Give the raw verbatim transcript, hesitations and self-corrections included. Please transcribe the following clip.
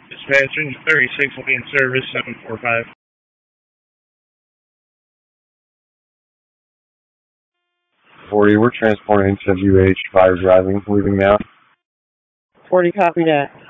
Dispatch, engine thirty-six will be in service, seven four five. forty, we're transporting W H five driving, leaving now. forty, copy that.